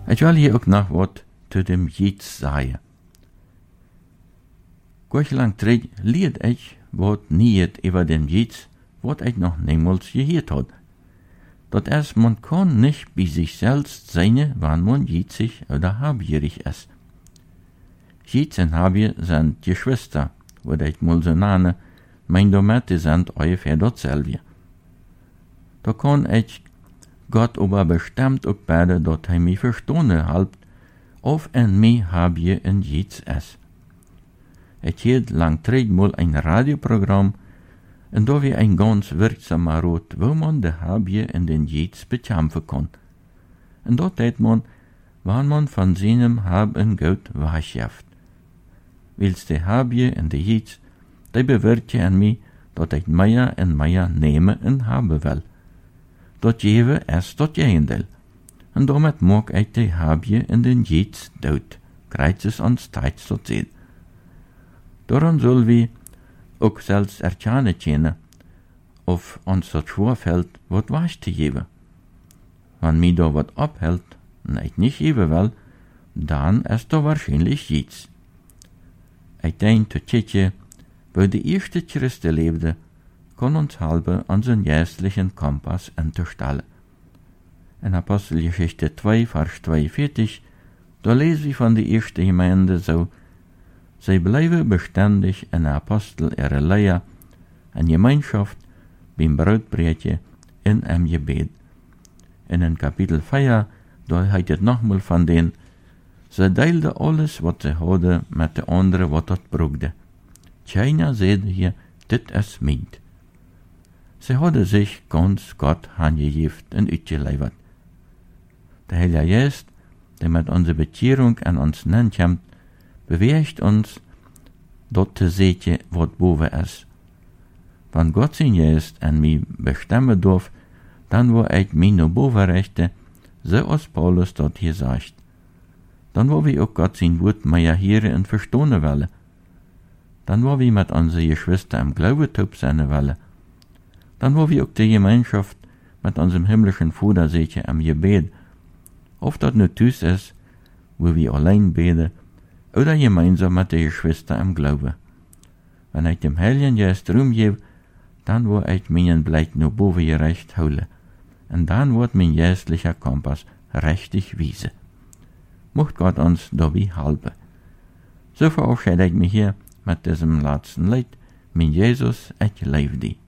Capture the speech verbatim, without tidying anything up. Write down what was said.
Ich will hier ook nog wat zu dem Jids sagen. Gleich lang terug leerde ich wat niet über dem Jids, wat ich noch niemals gehört had. Dat es man kann nicht bei sich selbst sein, wann man jitzig oder habgierig ist. Jids en Habgier sind Geschwister, wat ich mal so nenne, mein damit sind ungefähr dasselbe. Da kann ich Gott aber bestimmt ook bidden dat hij mij verstaan helpt, of en mij Habgier en Jids is. Ik hield lang terug mal een radioprogramma, en daar weer een ganz werkzamer raad, wo man de Habgier en den Jids bekämpfen kan. En dat deed man, wanneer man van seinem Hab en Gut weggeeft. Wils de Habgier en de Jids, die bewerken aan mij, dat ik meer en meer nemen en hebben wil. Dat geven is dat jegendeel. En daarmee maak ik de Habgier en de Jids dood, krijgt es ons tijd tot zien. Daarom zullen we ook zelfs erkennen kunnen, of ons dat schwerfällt, wat was te geven. Wanneer mij daar wat ophält, en ik niet geven wil, dan is er waarschijnlijk Jids. Ik denk dat Tjetje, wo de eerste Christen leefde, kon ons helpen aan zijn geestlichen Kompass unterstellen. In Apostelgeschichte twee, vers tweeënveertig, daar lezen we van de eerste gemeinde zo: zij blijven bestendig in de apostel ihre Lehre, en Gemeinschaft, beim Broodbreetje en im Gebet. En in kapitel vier, daar heet het nogmaal van den, ze deelden alles wat ze hadden met de anderen wat dat broekde. Keiner zeide hier, dit is meent. Ze hadden zich ganz Gott aangegeven en uitgeleverd. De Heilige Geest, die met onze bekering aan ons nenkomt, beweegt ons dat te zetten wat boven is. Wanneer God zijn Geest en mij bestemmen durf, dan word ik mij naar boven richten, zoals Paulus dat hier zegt. Dan wil we ook God zijn woord meer heren en verstaan willen. Dan wil we met onze geschwister im Glauben taub zijn willen. Dan wil we ook de Gemeinschaft met onze himmlischen Vater zetten im Gebet. Of dat nu thuis is, wo we alleen beten, oder gemeinsam met de geschwister im Glauben. Wenn ik dem Heiligen Geist Ruhm geef, dan word ik mijn blijk naar boven gerecht houden. En dan wordt mijn geestlicher Kompass richtig wiese. Mocht Gott uns dabei helfen. So verabschiede ich mich hier mit diesem letzten Lied. Mein Jesus, ich liebe dich.